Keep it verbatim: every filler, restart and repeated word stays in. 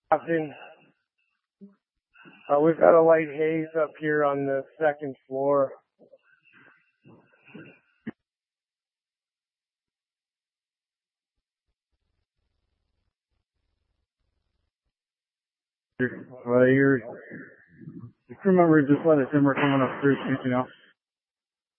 Captain, uh, we've got a light haze up here on the second floor. Well, you're, just remember, just let it simmer coming up through, you know.